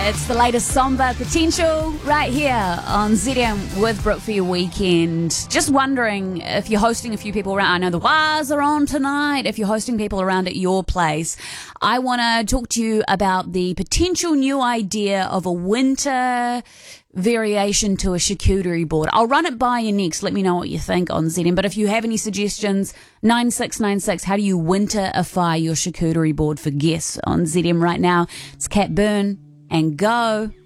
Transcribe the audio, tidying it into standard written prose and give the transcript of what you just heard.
It's the latest Samba Potential right here on ZM with Brooke for your weekend. Just wondering if you're hosting a few people around. I know the Waz are on tonight. If you're hosting people around at your place, I want to talk to you about the potential new idea of a winter variation to a charcuterie board. I'll run it by you next. Let me know what you think on ZM. But if you have any suggestions, 9696, how do you winterify your charcuterie board for guests on ZM right now? It's Cat Byrne and Go.